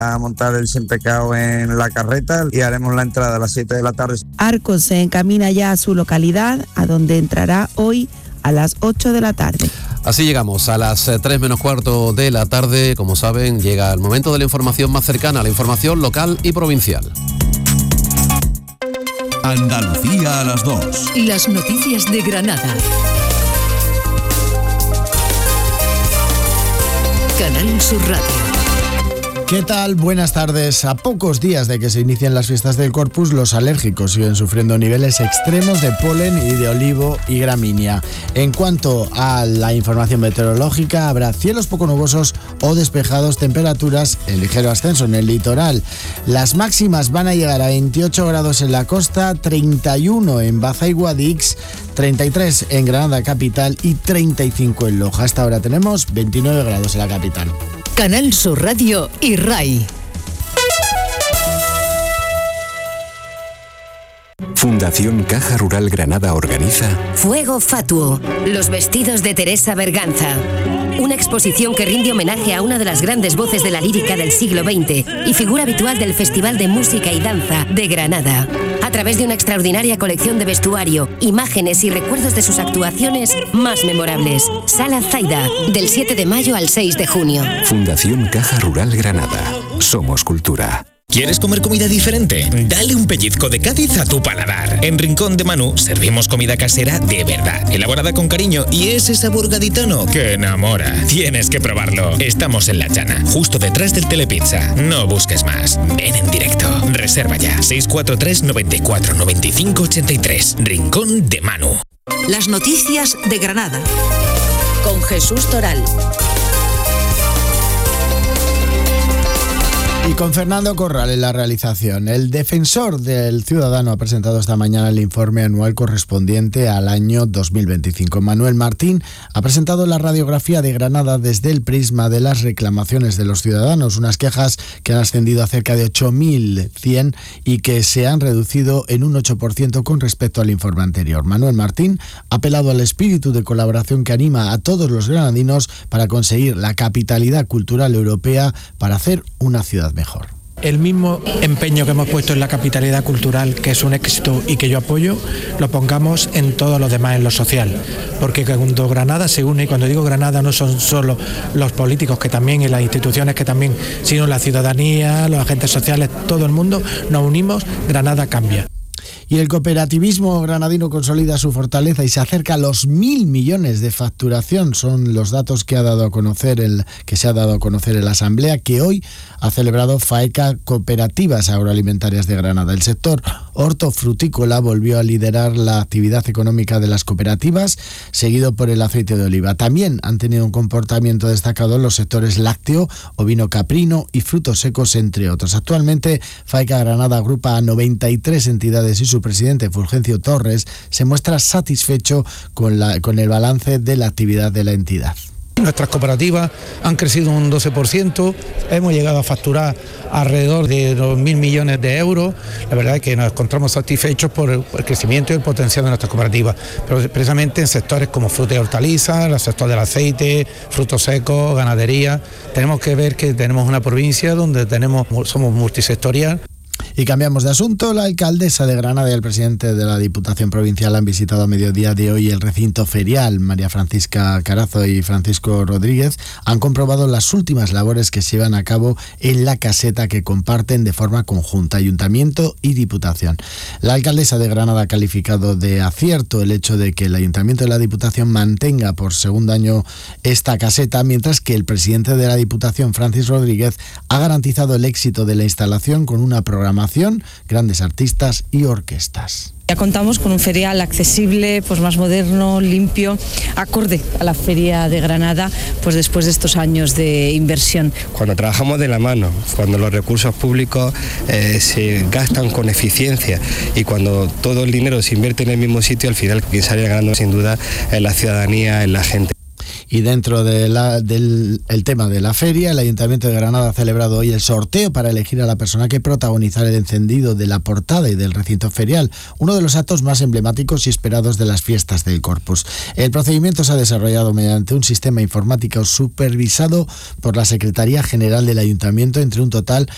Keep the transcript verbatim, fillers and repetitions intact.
A montar el Sin Pecado en la carreta y haremos la entrada a las siete de la tarde. Arcos se encamina ya a su localidad, a donde entrará hoy a las ocho de la tarde. Así llegamos a las tres menos cuarto de la tarde. Como saben, llega el momento de la información más cercana, la información local y provincial. Andalucía a las dos. Las noticias de Granada. Canal Sur Radio. ¿Qué tal? Buenas tardes. A pocos días de que se inicien las fiestas del Corpus, los alérgicos siguen sufriendo niveles extremos de polen y de olivo y gramínea. En cuanto a la información meteorológica, habrá cielos poco nubosos o despejados, temperaturas en ligero ascenso en el litoral. Las máximas van a llegar a veintiocho grados en la costa, treinta y uno en Baza y Guadix, treinta y tres en Granada capital y treinta y cinco en Loja. Hasta ahora tenemos veintinueve grados en la capital. Canal Sur Radio y R A I. Fundación Caja Rural Granada organiza Fuego Fatuo, los vestidos de Teresa Berganza. Una exposición que rinde homenaje a una de las grandes voces de la lírica del siglo veinte y figura habitual del Festival de Música y Danza de Granada. A través de una extraordinaria colección de vestuario, imágenes y recuerdos de sus actuaciones más memorables. Sala Zaida, del siete de mayo al seis de junio. Fundación Caja Rural Granada. Somos cultura. ¿Quieres comer comida diferente? Dale un pellizco de Cádiz a tu paladar. En Rincón de Manu servimos comida casera de verdad, elaborada con cariño y ese sabor gaditano que enamora. Tienes que probarlo. Estamos en La Llana, justo detrás del Telepizza. No busques más. Ven en directo. Reserva ya. seis cuatro tres, noventa y cuatro, noventa y cinco, ochenta y tres. Rincón de Manu. Las noticias de Granada. Con Jesús Toral. Y con Fernando Corral en la realización. El defensor del ciudadano ha presentado esta mañana el informe anual correspondiente al año dos mil veinticinco. Manuel Martín ha presentado la radiografía de Granada desde el prisma de las reclamaciones de los ciudadanos, unas quejas que han ascendido a cerca de ocho mil cien y que se han reducido en un ocho por ciento con respecto al informe anterior. Manuel Martín ha apelado al espíritu de colaboración que anima a todos los granadinos para conseguir la capitalidad cultural europea para hacer una ciudad mejor. El mismo empeño que hemos puesto en la capitalidad cultural, que es un éxito y que yo apoyo, lo pongamos en todo lo demás, en lo social. Porque cuando Granada se une, y cuando digo Granada no son solo los políticos, que también, y las instituciones que también, sino la ciudadanía, los agentes sociales, todo el mundo, nos unimos, Granada cambia. Y el cooperativismo granadino consolida su fortaleza y se acerca a los mil millones de facturación. Son los datos que ha dado a conocer el que se ha dado a conocer en la Asamblea, que hoy ha celebrado FAECA Cooperativas Agroalimentarias de Granada. El sector hortofrutícola volvió a liderar la actividad económica de las cooperativas, seguido por el aceite de oliva. También han tenido un comportamiento destacado los sectores lácteo, ovino caprino y frutos secos, entre otros. Actualmente, FAECA Granada agrupa a noventa y tres entidades y su presidente, Fulgencio Torres, se muestra satisfecho con, la, con el balance de la actividad de la entidad. Nuestras cooperativas han crecido un doce por ciento, hemos llegado a facturar alrededor de dos mil millones de euros. La verdad es que nos encontramos satisfechos por el, por el crecimiento y el potencial de nuestras cooperativas, pero precisamente en sectores como fruta y hortalizas, el sector del aceite, frutos secos, ganadería. Tenemos que ver que tenemos una provincia donde tenemos somos multisectorial. Y cambiamos de asunto. La alcaldesa de Granada y el presidente de la Diputación Provincial han visitado a mediodía de hoy el recinto ferial. María Francisca Carazo y Francisco Rodríguez han comprobado las últimas labores que se llevan a cabo en la caseta que comparten de forma conjunta Ayuntamiento y Diputación. La alcaldesa de Granada ha calificado de acierto el hecho de que el Ayuntamiento y la Diputación mantenga por segundo año esta caseta, mientras que el presidente de la Diputación, Francis Rodríguez, ha garantizado el éxito de la instalación con una programación, grandes artistas y orquestas. Ya contamos con un ferial accesible, pues más moderno, limpio, acorde a la Feria de Granada, pues después de estos años de inversión. Cuando trabajamos de la mano, cuando los recursos públicos eh, se gastan con eficiencia y cuando todo el dinero se invierte en el mismo sitio, al final quien sale ganando sin duda es la ciudadanía, es la gente. Y dentro de la, del el tema de la feria, el Ayuntamiento de Granada ha celebrado hoy el sorteo para elegir a la persona que protagonizará el encendido de la portada y del recinto ferial, uno de los actos más emblemáticos y esperados de las fiestas del Corpus. El procedimiento se ha desarrollado mediante un sistema informático supervisado por la Secretaría General del Ayuntamiento entre un total